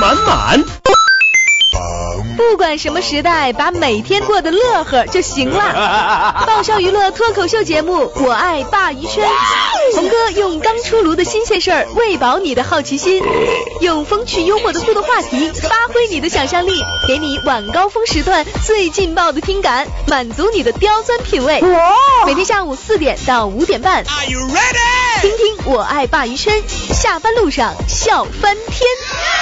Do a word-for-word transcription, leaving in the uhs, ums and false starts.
满满。 不管什么时代，把每天过得乐呵就行了。爆笑娱乐脱口秀节目《我爱鲅鱼圈》，红哥用刚出炉的新鲜事儿喂饱你的好奇心，用风趣幽默的互动话题发挥你的想象力，给你晚高峰时段最劲爆的听感，满足你的刁钻品味。每天下午四点到五点半，听听《我爱鲅鱼圈》，下班路上笑翻天。